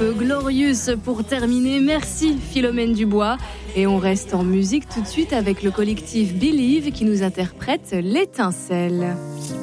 peu Glorious pour terminer. Merci Philomène Dubois. Et on reste en musique tout de suite avec le collectif Believe qui nous interprète L'étincelle.